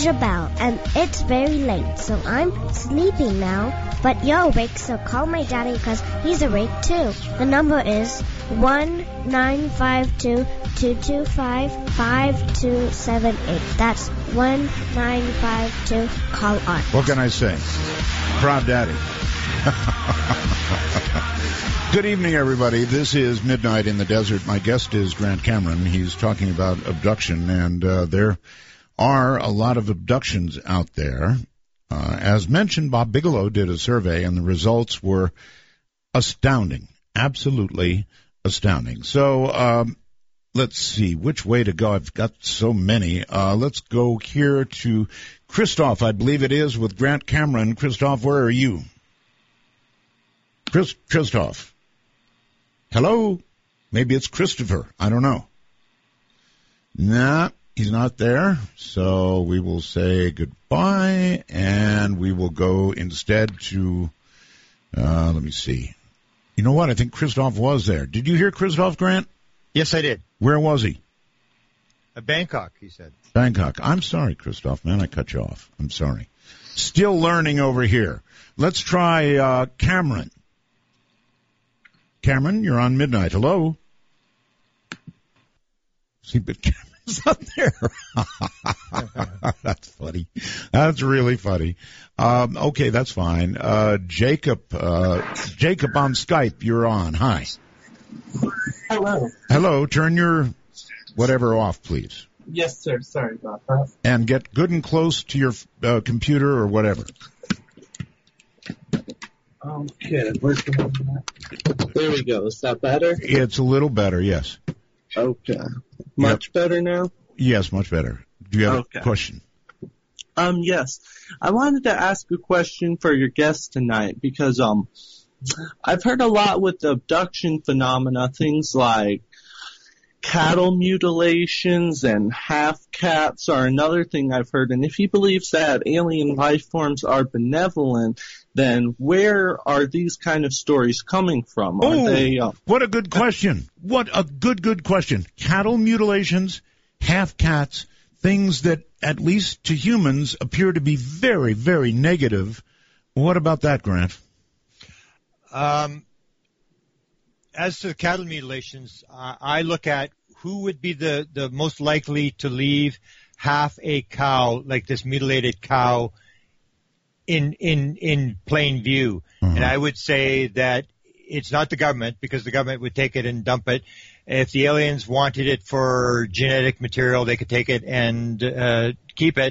is Jabal, and it's very late, so I'm sleeping now. But you're awake, so call my daddy because he's awake too. The number is 1-952-225-5278. That's 1952. Call on. What can I say? Proud daddy. Good evening, everybody. This is Midnight in the Desert. My guest is Grant Cameron. He's talking about abduction, and there are a lot of abductions out there. As mentioned, Bob Bigelow did a survey, and the results were astounding, absolutely astounding. So let's see which way to go. I've got so many. Let's go here to Christoph, I believe it is, with Grant Cameron. Christoph, where are you? Christoph. Hello? Maybe it's Christopher. I don't know. Nah, he's not there. So we will say goodbye, and we will go instead to, let me see. You know what? I think Christoph was there. Did you hear Christoph, Grant? Yes, I did. Where was he? Bangkok, he said. Bangkok. I'm sorry, Christoph. Man, I cut you off. I'm sorry. Still learning over here. Let's try Cameron. Cameron, you're on Midnight. Hello? See, but Cameron's not there. That's funny. That's really funny. Okay, that's fine. Jacob on Skype, you're on. Hi. Hello. Hello. Turn your whatever off, please. Yes, sir. Sorry about that. And get good and close to your computer or whatever. Okay, working on that. There we go. Is that better? It's a little better, yes. Okay. Much better now? Yes, much better. Do you have a question? Yes. I wanted to ask a question for your guest tonight because I've heard a lot with the abduction phenomena, things like cattle mutilations and half cats are another thing I've heard. And if he believes that alien life forms are benevolent, then where are these kind of stories coming from? Are they? What a good question. What a good question. Cattle mutilations, half cats, things that, at least to humans, appear to be very, very negative. What about that, Grant? As to the cattle mutilations, I look at who would be the most likely to leave half a cow, like this mutilated cow, in plain view. Mm-hmm. And I would say that it's not the government, because the government would take it and dump it. If the aliens wanted it for genetic material, they could take it and keep it.